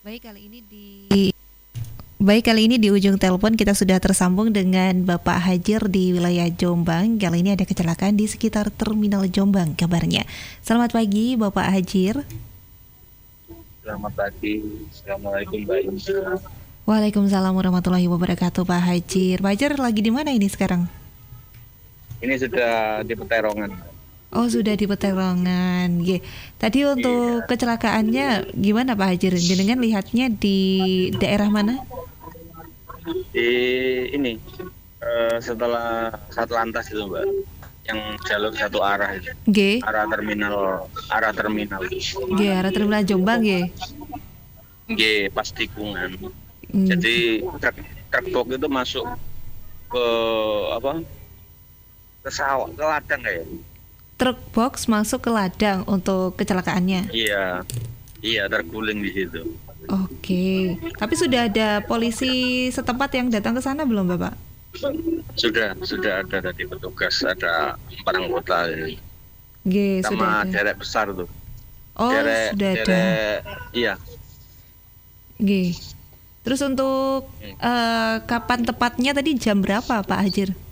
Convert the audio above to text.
Baik, kali ini di ujung telepon kita sudah tersambung dengan Bapak Hajir di wilayah Jombang. Kali ini ada kecelakaan di sekitar Terminal Jombang kabarnya. Selamat pagi Bapak Hajir. Selamat pagi, Assalamualaikum Mbak Insa. Waalaikumsalam warahmatullahi wabarakatuh Pak Hajir. Pak Hajir lagi di mana ini sekarang? Ini sudah di Peterongan. Oh, sudah di Peterongan. Tadi untuk kecelakaannya gimana Pak Hajir? Jenengan lihatnya di daerah mana? Di ini setelah Satlantas itu Mbak, yang jalur satu arah itu, arah terminal, arah terminal Jombang pas tikungan. Jadi truk box itu masuk ke ke sawah, ke ladang kayak. Truk box masuk ke ladang untuk kecelakaannya. Iya, terguling di situ. Oke. Tapi sudah ada polisi setempat yang datang ke sana belum, Bapak? Sudah ada tadi petugas, ada 4 anggota ini. Sama sudah derek besar tuh. Oh, sudah ada. Iya. Terus untuk kapan tepatnya tadi jam berapa Pak Hajir?